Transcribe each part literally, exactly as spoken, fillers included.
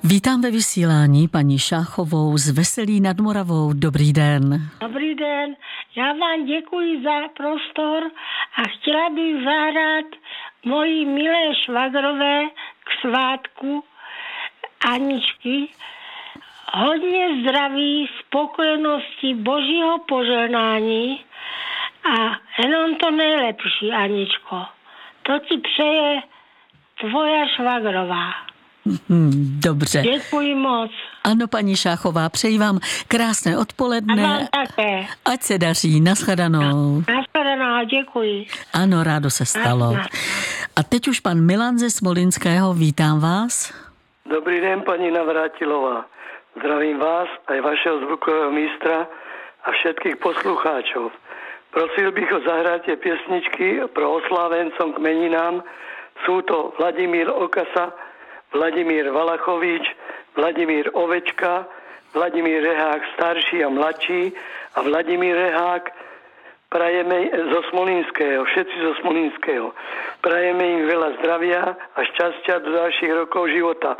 Vítám ve vysílání paní Šáchovou z Veselí nad Moravou. Dobrý den. Dobrý den, já vám děkuji za prostor a chtěla bych zahrát mojí milé švagrové k svátku Aničky. Hodně zdraví, spokojenosti, božího požehnání a jenom to nejlepší, Aničko. To ti přeje tvoja švagrová. Dobře. Děkuji moc. Ano, paní Šáchová, přeji vám krásné odpoledne. A vám také. Ať se daří. Nashledanou. Nashledanou, děkuji. Ano, rádo se stalo. A teď už pan Milan ze Smolinského, vítám vás. Dobrý den, paní Navrátilová. Zdravím vás a vašeho zvukového mistra a všetkých poslucháčov. Prosil bych o zahratie piesničky pro oslávencom k meninám. Sú to Vladimír Okasa, Vladimír Valachovič, Vladimír Ovečka, Vladimír Rehák starší a mladší a Vladimír Rehák prajeme zo Smolinského, všetci zo Smolinského. Prajeme im veľa zdravia a šťastia do ďalších rokov života.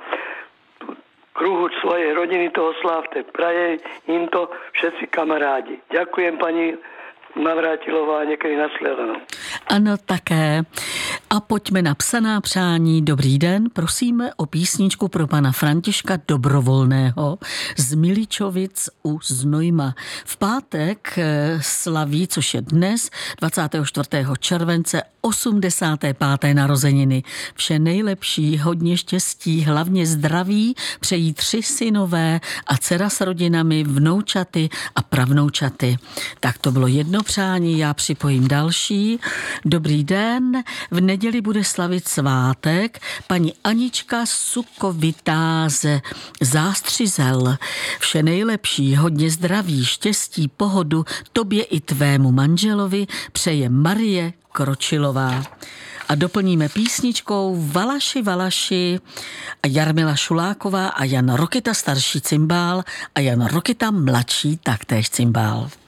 Kruhu svojej rodiny toho slávte. Praje im to všetci kamarádi. Ďakujem, pani Navrátilová, někdy nasledanou. Ano, také. A pojďme na psaná přání. Dobrý den, prosíme o písničku pro pana Františka Dobrovolného z Miličovic u Znojma. V pátek slaví, což je dnes, dvacátého čtvrtého července, osmdesáté páté narozeniny. Vše nejlepší, hodně štěstí, hlavně zdraví, přejí tři synové a dcera s rodinami, vnoučaty a pravnoučaty. Tak to bylo jedno přání, já připojím další. Dobrý den, v neděli bude slavit svátek paní Anička Sukovitá ze Zástřizel. Vše nejlepší, hodně zdraví, štěstí, pohodu tobě i tvému manželovi přeje Marie Kročilová. A doplníme písničkou Valaši, Valaši a Jarmila Šuláková a Jan Rokita starší cymbál a Jan Rokita mladší taktéž cymbál.